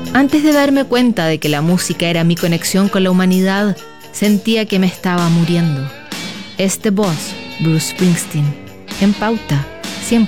Antes de darme cuenta de que la música era mi conexión con la humanidad, sentía que me estaba muriendo. Este Boss, Bruce Springsteen, en Pauta